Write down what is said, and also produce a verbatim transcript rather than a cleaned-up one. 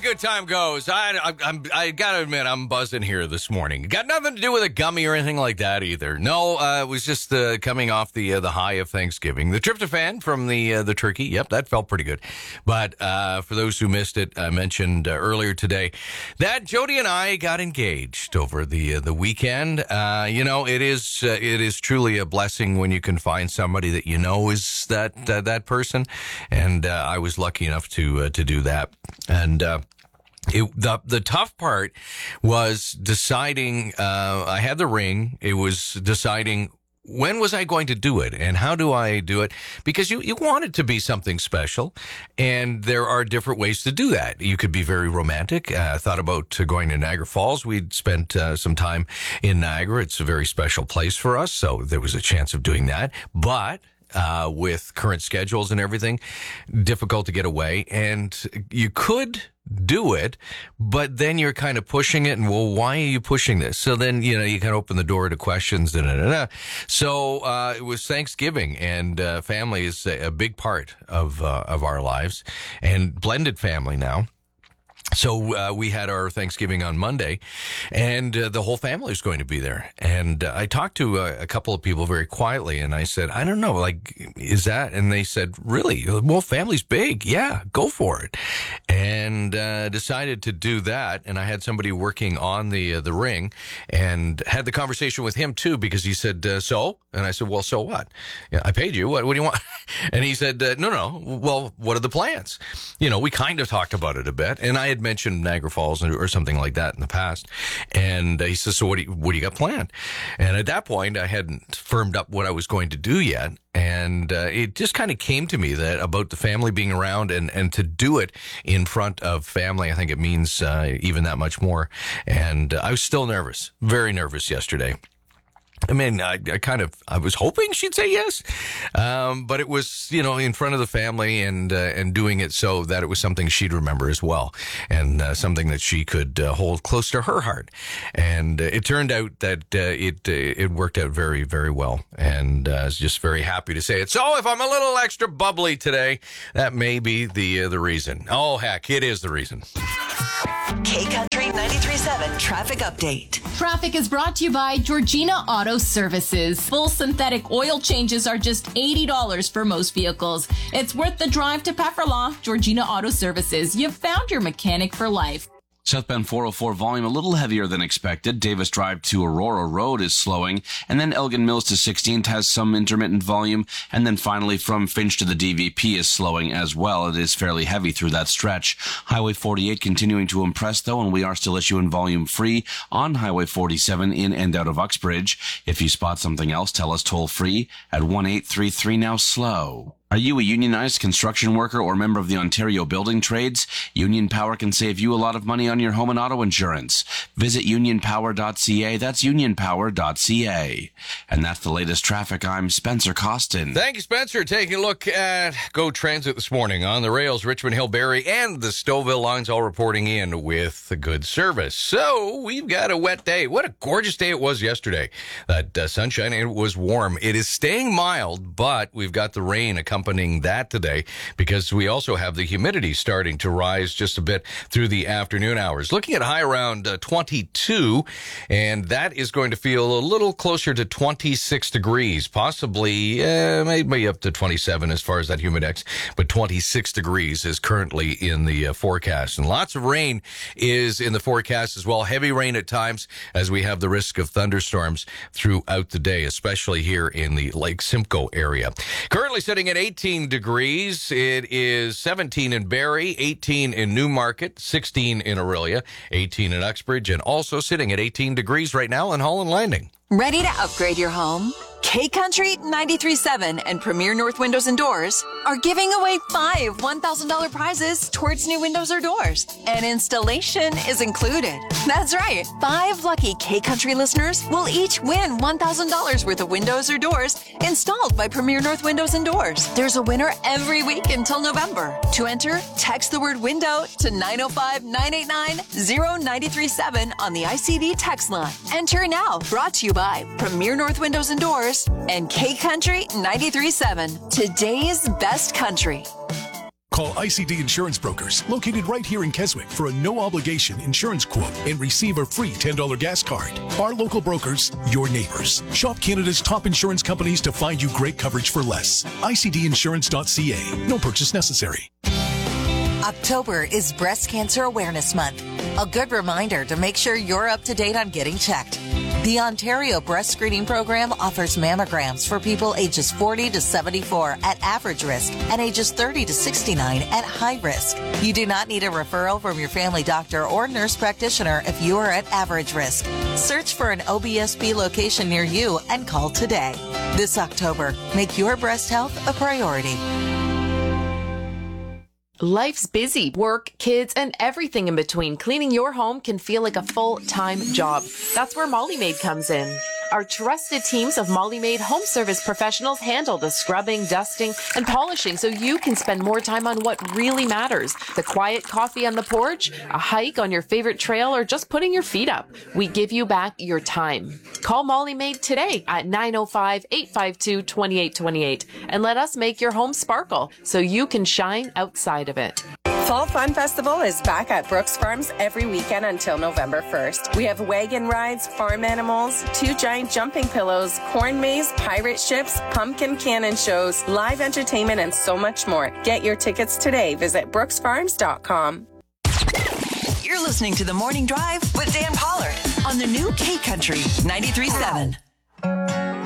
good time goes. I, I, I'm, I gotta admit, I'm buzzing here this morning. Got nothing to do with a gummy or anything like that either. No, uh, it was just uh, coming off the uh, the high of Thanksgiving. The tryptophan from the uh, the turkey. Yep, that felt pretty good. But uh, for those who missed it, I mentioned uh, earlier today that Jody and I got engaged over the uh, the weekend. Uh, you know, it is uh, it is truly a blessing when you can find somebody that you know is that uh, that person. And uh, I was lucky enough to uh, to do that. And uh, it, the the tough part was deciding. Uh, I had the ring. It was deciding when was I going to do it and how do I do it? Because you, you want it to be something special, and there are different ways to do that. You could be very romantic. I uh, thought about uh, going to Niagara Falls. We'd spent uh, some time in Niagara. It's a very special place for us, so there was a chance of doing that. But Uh, with current schedules and everything, difficult to get away. And you could do it, but then you're kind of pushing it. And, well, why are you pushing this? So then, you know, you kind of open the door to questions. Da, da, da, da. So uh, it was Thanksgiving, and uh, family is a, a big part of, uh, of our lives, and blended family now. So uh, we had our Thanksgiving on Monday, and uh, the whole family is going to be there. And uh, I talked to a, a couple of people very quietly, and I said, I don't know, like, is that? And they said, really? Well, family's big. Yeah, go for it. And uh, decided to do that. And I had somebody working on the uh, the ring, and had the conversation with him too, because he said, uh, so? And I said, well, so what? Yeah, I paid you. What, what do you want? And he said, uh, no, no. Well, what are the plans? You know, we kind of talked about it a bit, and I had mentioned Niagara Falls or something like that in the past. And uh, he says, so what do you, what do you got planned? And at that point, I hadn't firmed up what I was going to do yet. And uh, it just kind of came to me that about the family being around, and, and to do it in front of family, I think it means uh, even that much more. And uh, I was still nervous, very nervous yesterday. I mean, I, I kind of, I was hoping she'd say yes, um, but it was, you know, in front of the family, and uh, and doing it so that it was something she'd remember as well, and uh, something that she could uh, hold close to her heart. And uh, it turned out that uh, it uh, it worked out very, very well, and uh, I was just very happy to say it. So if I'm a little extra bubbly today, that may be the uh, the reason. Oh, heck, it is the reason. K-Country ninety-three point seven Traffic Update. Traffic is brought to you by Georgina Auto Services. Full synthetic oil changes are just eighty dollars for most vehicles. It's worth the drive to Pefferlaw. Georgina Auto Services. You've found your mechanic for life. Southbound four oh four volume a little heavier than expected. Davis Drive to Aurora Road is slowing, and then Elgin Mills to sixteenth has some intermittent volume, and then finally from Finch to the D V P is slowing as well. It is fairly heavy through that stretch. Highway forty-eight continuing to impress though, and we are still issuing volume free on Highway forty-seven in and out of Uxbridge. If you spot something else, tell us toll free at one eight three three now slow. Are you a unionized construction worker or member of the Ontario Building Trades? Union Power can save you a lot of money on your home and auto insurance. Visit union power dot c a. That's union power dot c a. And that's the latest traffic. I'm Spencer Costin. Thank you, Spencer. Taking a look at Go Transit this morning on the rails, Richmond Hill, Barrie, and the Stouffville lines all reporting in with good service. So we've got a wet day. What a gorgeous day it was yesterday. That uh, sunshine, and it was warm. It is staying mild, but we've got the rain accompanying that today, because we also have the humidity starting to rise just a bit through the afternoon hours. Looking at a high around uh, twenty-two, and that is going to feel a little closer to twenty-six degrees, possibly uh, maybe up to twenty-seven as far as that humidex, but twenty-six degrees is currently in the uh, forecast. And lots of rain is in the forecast as well. Heavy rain at times, as we have the risk of thunderstorms throughout the day, especially here in the Lake Simcoe area. Currently sitting at eighteen degrees. It is seventeen in Barrie, eighteen in Newmarket, sixteen in Orillia, eighteen in Uxbridge, and also sitting at eighteen degrees right now in Holland Landing. Ready to upgrade your home? K-Country ninety-three point seven and Premier North Windows and Doors are giving away five one thousand dollars prizes towards new windows or doors. And installation is included. That's right. Five lucky K-Country listeners will each win one thousand dollars worth of windows or doors installed by Premier North Windows and Doors. There's a winner every week until November. To enter, text the word window to nine oh five, nine eight nine, oh nine three seven on the I C D text line. Enter now. Brought to you by Premier North Windows and Doors and K-Country ninety-three point seven, today's best country. Call I C D Insurance Brokers, located right here in Keswick, for a no-obligation insurance quote and receive a free ten dollars gas card. Our local brokers, your neighbors. Shop Canada's top insurance companies to find you great coverage for less. I C D insurance dot c a. No purchase necessary. October is Breast Cancer Awareness Month. A good reminder to make sure you're up to date on getting checked. The Ontario Breast Screening Program offers mammograms for people ages forty to seventy-four at average risk and ages thirty to sixty-nine at high risk. You do not need a referral from your family doctor or nurse practitioner if you are at average risk. Search for an O B S P location near you and call today. This October, make your breast health a priority. Life's busy. Work, kids, and everything in between. Cleaning your home can feel like a full-time job. That's where Molly Maid comes in. Our trusted teams of Molly Maid home service professionals handle the scrubbing, dusting, and polishing so you can spend more time on what really matters. The quiet coffee on the porch, a hike on your favorite trail, or just putting your feet up. We give you back your time. Call Molly Maid today at nine oh five, eight five two, two eight two eight and let us make your home sparkle so you can shine outside of it. Fall Fun Festival is back at Brooks Farms every weekend until November first. We have wagon rides, farm animals, two giant jumping pillows, corn maze, pirate ships, pumpkin cannon shows, live entertainment, and so much more. Get your tickets today. Visit brooks farms dot com. You're listening to The Morning Drive with Dan Pollard on the new K Country ninety-three point seven.